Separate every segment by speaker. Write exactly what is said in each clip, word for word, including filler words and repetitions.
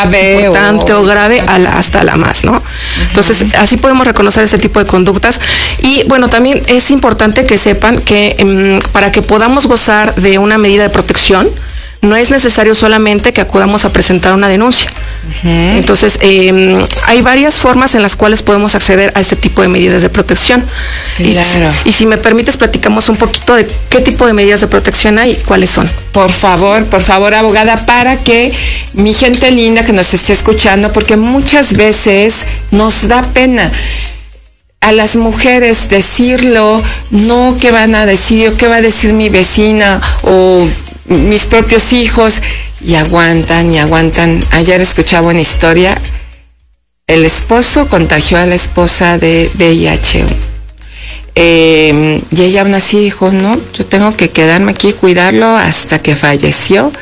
Speaker 1: importante o, o grave a la, hasta la más, ¿no? Uh-huh. Entonces, así podemos reconocer ese tipo de conductas. Y bueno, también es importante que sepan que um, para que podamos gozar de una medida de protección, no es necesario solamente que acudamos a presentar una denuncia. Uh-huh. Entonces, eh, hay varias formas en las cuales podemos acceder a este tipo de medidas de protección.
Speaker 2: Claro.
Speaker 1: Y, y si me permites, platicamos un poquito de qué tipo de medidas de protección hay y cuáles son.
Speaker 2: Por favor, por favor, abogada, para que mi gente linda que nos esté escuchando, porque muchas veces nos da pena a las mujeres decirlo, no, ¿qué van a decir? ¿Qué va a decir mi vecina? O mis propios hijos, y aguantan y aguantan. Ayer escuchaba una historia, el esposo contagió a la esposa de V I H, eh, y ella aún así dijo, no, yo tengo que quedarme aquí, cuidarlo hasta que falleció,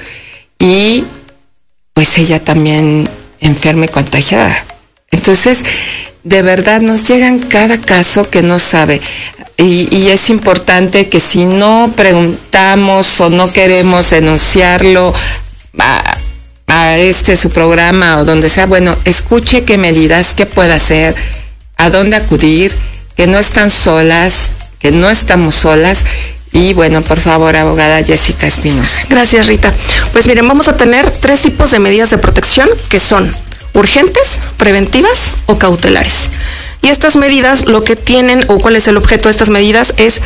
Speaker 2: y pues ella también enferma y contagiada. Entonces, de verdad nos llegan cada caso que no sabe. Y, y es importante que si no preguntamos o no queremos denunciarlo a, a este su programa o donde sea, bueno, escuche qué medidas, qué puede hacer, a dónde acudir, que no están solas, que no estamos solas. Y bueno, por favor, abogada Jessica Espinosa.
Speaker 1: Gracias, Rita. Pues miren, vamos a tener tres tipos de medidas de protección que son urgentes, preventivas o cautelares. Y estas medidas lo que tienen, o cuál es el objeto de estas medidas, es,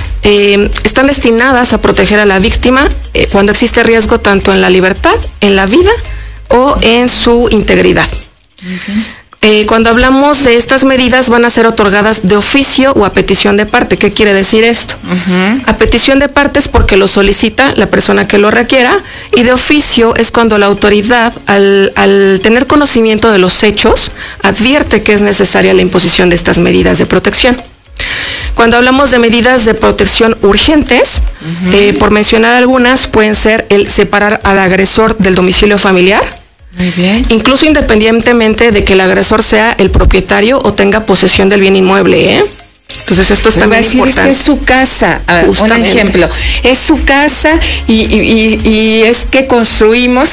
Speaker 1: eh, están destinadas a proteger a la víctima eh, cuando existe riesgo tanto en la libertad, en la vida o en su integridad. Uh-huh. Eh, cuando hablamos de estas medidas van a ser otorgadas de oficio o a petición de parte. ¿Qué quiere decir esto? Uh-huh. A petición de parte es porque lo solicita la persona que lo requiera, y de oficio es cuando la autoridad, al, al tener conocimiento de los hechos, advierte que es necesaria la imposición de estas medidas de protección. Cuando hablamos de medidas de protección urgentes, uh-huh. eh, por mencionar algunas, pueden ser el separar al agresor del domicilio familiar.
Speaker 2: Muy bien.
Speaker 1: Incluso independientemente de que el agresor sea el propietario o tenga posesión del bien inmueble, ¿eh? Entonces esto es también
Speaker 2: decir,
Speaker 1: importante.
Speaker 2: Es que es su casa, un ejemplo, es su casa y, y, y es que construimos,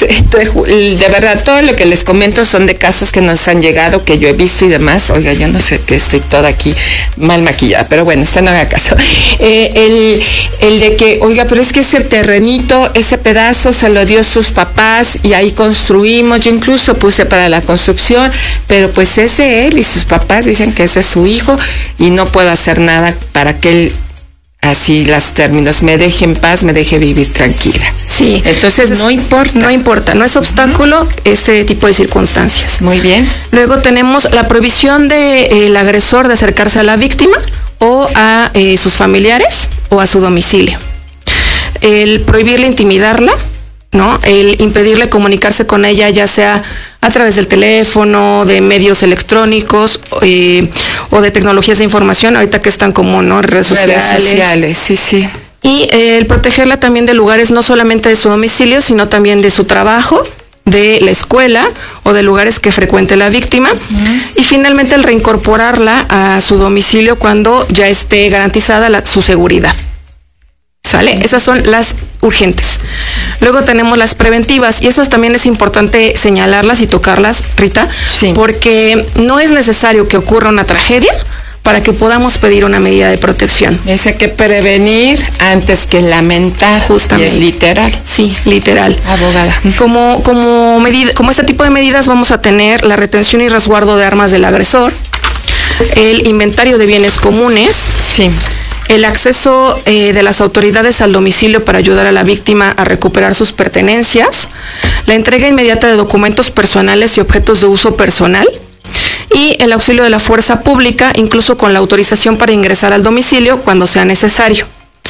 Speaker 2: de verdad, todo lo que les comento son de casos que nos han llegado, que yo he visto y demás. Oiga, yo no sé que estoy toda aquí mal maquillada, pero bueno, usted no haga caso. Eh, el, el de que, oiga, pero es que ese terrenito, ese pedazo se lo dio sus papás y ahí construimos, yo incluso puse para la construcción, pero pues es de él y sus papás dicen que es de su hijo y no puedo hacer nada para que él, así los términos, me deje en paz, me deje vivir tranquila.
Speaker 1: Sí.
Speaker 2: Entonces, Entonces no importa.
Speaker 1: No importa, no es obstáculo uh-huh. ese tipo de circunstancias.
Speaker 2: Muy bien.
Speaker 1: Luego tenemos la prohibición del agresor de acercarse a la víctima o a eh, sus familiares o a su domicilio. El prohibirle intimidarla, ¿no? El impedirle comunicarse con ella, ya sea a través del teléfono, de medios electrónicos eh, o de tecnologías de información, ahorita que están como, ¿no? Redes sociales.
Speaker 2: Redes sociales, sí, sí.
Speaker 1: Y eh, el protegerla también de lugares no solamente de su domicilio, sino también de su trabajo, de la escuela o de lugares que frecuente la víctima. Uh-huh. Y finalmente el reincorporarla a su domicilio cuando ya esté garantizada la, su seguridad. ¿Sale? Esas son las urgentes. Luego tenemos las preventivas, y esas también es importante señalarlas y tocarlas, Rita,
Speaker 2: sí.
Speaker 1: porque no es necesario que ocurra una tragedia para que podamos pedir una medida de protección.
Speaker 2: Dice que prevenir antes que lamentar.
Speaker 1: Justamente.
Speaker 2: Y es literal.
Speaker 1: Sí, literal.
Speaker 2: Abogada.
Speaker 1: Como, como, medida, como este tipo de medidas vamos a tener la retención y resguardo de armas del agresor, el inventario de bienes comunes,
Speaker 2: sí.
Speaker 1: el acceso eh, de las autoridades al domicilio para ayudar a la víctima a recuperar sus pertenencias, la entrega inmediata de documentos personales y objetos de uso personal, y el auxilio de la fuerza pública, incluso con la autorización para ingresar al domicilio cuando sea necesario.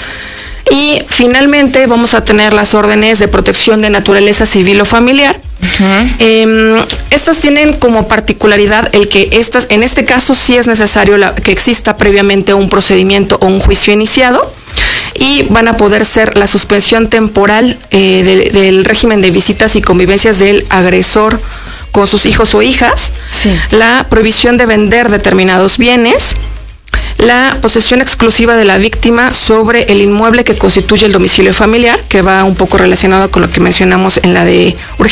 Speaker 1: Y finalmente vamos a tener las órdenes de protección de naturaleza civil o familiar. Uh-huh. Eh, estas tienen como particularidad el que estas, en este caso sí es necesario la, que exista previamente un procedimiento o un juicio iniciado, y van a poder ser la suspensión temporal eh, de, del régimen de visitas y convivencias del agresor con sus hijos o hijas,
Speaker 2: sí.
Speaker 1: la prohibición de vender determinados bienes, la posesión exclusiva de la víctima sobre el inmueble que constituye el domicilio familiar, que va un poco relacionado con lo que mencionamos en la de urgencia.